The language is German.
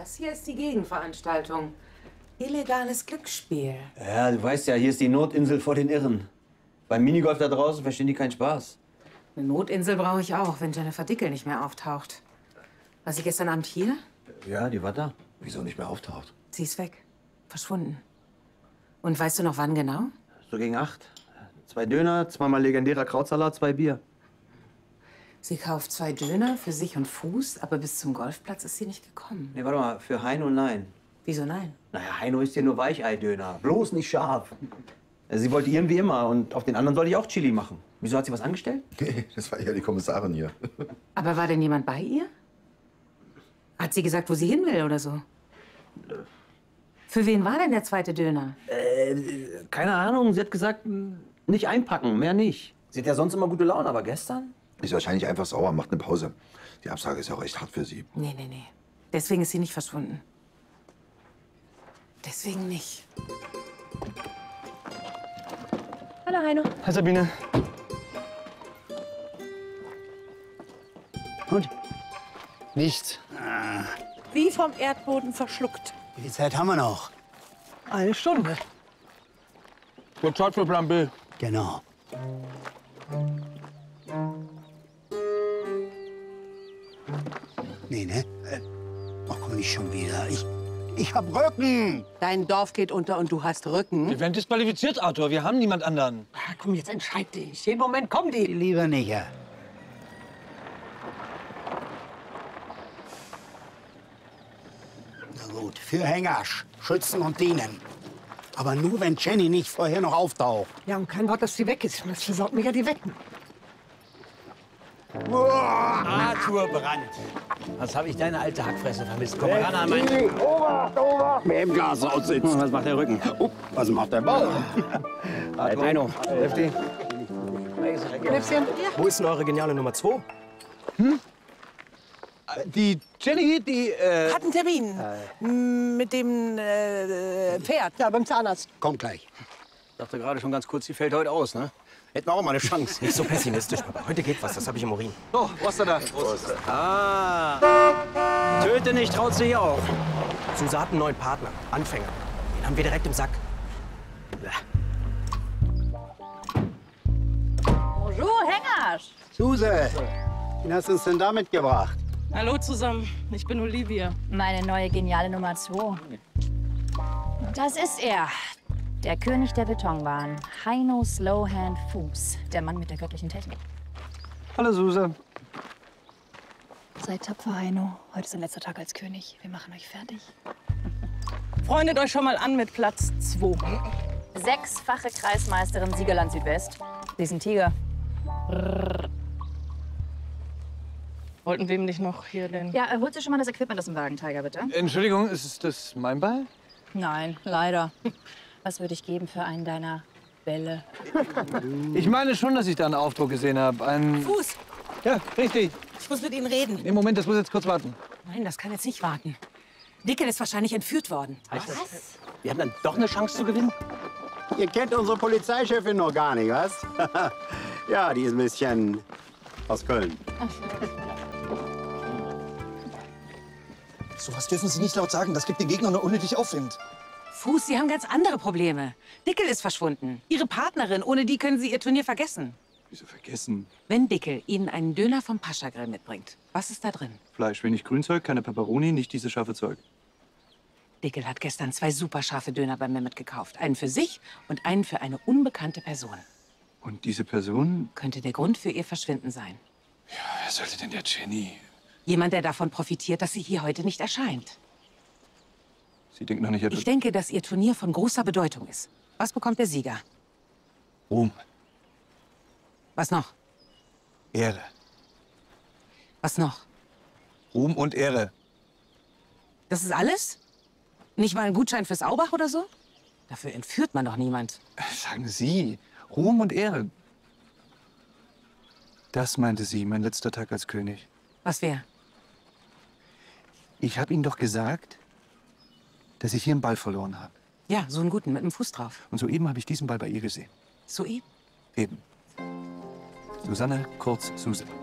Das hier ist die Gegenveranstaltung. Illegales Glücksspiel. Ja, du weißt ja, hier ist die Notinsel vor den Irren. Beim Minigolf da draußen verstehen die keinen Spaß. Eine Notinsel brauche ich auch, wenn Jennifer Dickel nicht mehr auftaucht. War sie gestern Abend hier? Ja, die war da. Wieso nicht mehr auftaucht? Sie ist weg. Verschwunden. Und weißt du noch, wann genau? So gegen 8. 2 Döner, 2-mal legendärer Krautsalat, 2 Bier. Sie kauft 2 Döner für sich und Fuß, aber bis zum Golfplatz ist sie nicht gekommen. Nee, warte mal, für Heino nein. Wieso nein? Naja, Heino ist ja nur Weicheidöner. Bloß nicht scharf. Sie wollte ihren wie immer und auf den anderen sollte ich auch Chili machen. Wieso, hat sie was angestellt? Nee, das war ja die Kommissarin hier. Aber war denn jemand bei ihr? Hat sie gesagt, wo sie hin will oder so? Für wen war denn der zweite Döner? Keine Ahnung, sie hat gesagt, nicht einpacken, mehr nicht. Sie hat ja sonst immer gute Laune, aber gestern? Ist wahrscheinlich einfach sauer, macht eine Pause. Die Absage ist ja auch echt hart für sie. Nee. Deswegen ist sie nicht verschwunden. Deswegen nicht. Hallo, Heino. Hi, Sabine. Und? Nichts. Wie vom Erdboden verschluckt. Wie viel Zeit haben wir noch? Eine Stunde. Wird Zeit für Plan B. Genau. Nee, ne? Ach komm, nicht schon wieder. Ich hab Rücken. Dein Dorf geht unter und du hast Rücken. Wir werden disqualifiziert, Arthur. Wir haben niemand anderen. Komm, jetzt entscheid dich. Jeden Moment kommen die. Lieber nicht, ja. Na gut, für Hängersch, schützen und dienen. Aber nur, wenn Jenny nicht vorher noch auftaucht. Ja, und kein Wort, dass sie weg ist. Das versaut mir ja die Wetten. Arthur Brandt. Was habe ich deine alte Hackfresse vermisst? Komm mal ran an meinen... Obacht, Obacht! Wer im Glas aussitzt. Was macht der Rücken? Was macht der Bauch? Heino, Lefty. Knäpschen? Wo ist denn eure geniale Nummer 2? Die Jenny, die, Hat einen Termin. Mit dem Pferd. Ja, beim Zahnarzt. Kommt gleich. Ich dachte gerade schon ganz kurz, die fällt heute aus, ne? Hätten wir auch mal eine Chance. Nicht so pessimistisch, Papa. Heute geht was, das habe ich im Urin. Oh, was ist da? Ah, töte nicht, traut sich auch. Susa hat einen neuen Partner, Anfänger. Den haben wir direkt im Sack. Bonjour, Hängersch. Suse, wen hast du uns denn da mitgebracht? Hallo zusammen, ich bin Olivia. Meine neue geniale Nummer 2. Das ist er. Der König der Betonbahn. Heino Slowhand Fuß. Der Mann mit der göttlichen Technik. Hallo, Suse. Seid tapfer, Heino. Heute ist dein letzter Tag als König. Wir machen euch fertig. Freundet euch schon mal an mit Platz 2. 6-fache Kreismeisterin Siegerland Südwest. Sie ist ein Tiger. Wollten wir ihm nicht noch hier den... Ja, holt sich schon mal das Equipment aus dem Wagen, Tiger, bitte. Entschuldigung, ist das mein Ball? Nein, leider. Was würde ich geben für einen deiner Bälle? Ich meine schon, dass ich da einen Aufdruck gesehen habe. Fuß! Ja, richtig. Ich muss mit Ihnen reden. Im Moment, das muss jetzt kurz warten. Nein, das kann jetzt nicht warten. Dickel ist wahrscheinlich entführt worden. Was? Wir haben dann doch eine Chance zu gewinnen? Ihr kennt unsere Polizeichefin noch gar nicht, was? Ja, die ist ein bisschen aus Köln. So was dürfen Sie nicht laut sagen. Das gibt den Gegnern nur unnötig Aufwind. Fuß, Sie haben ganz andere Probleme. Dickel ist verschwunden. Ihre Partnerin, ohne die können Sie Ihr Turnier vergessen. Wieso vergessen? Wenn Dickel Ihnen einen Döner vom Pascha-Grill mitbringt, was ist da drin? Fleisch, wenig Grünzeug, keine Peperoni, nicht dieses scharfe Zeug. Dickel hat gestern 2 super scharfe Döner bei Mehmet gekauft. Einen für sich und einen für eine unbekannte Person. Und diese Person? Könnte der Grund für ihr Verschwinden sein. Ja, wer sollte denn der Jenny? Jemand, der davon profitiert, dass sie hier heute nicht erscheint. Sie denkt noch nicht etwa... Ich denke, dass Ihr Turnier von großer Bedeutung ist. Was bekommt der Sieger? Ruhm, Was noch? Ehre. Was noch? Ruhm und Ehre. Das ist alles? Nicht mal ein Gutschein fürs Aubach oder so? Dafür entführt man doch niemand. Sagen Sie, Ruhm und Ehre. Das meinte sie, mein letzter Tag als König. Was wäre? Ich habe Ihnen doch gesagt, dass ich hier einen Ball verloren habe. Ja, so einen guten, mit dem Fuß drauf. Und soeben habe ich diesen Ball bei ihr gesehen. Soeben? Eben. Susanne, kurz Suse.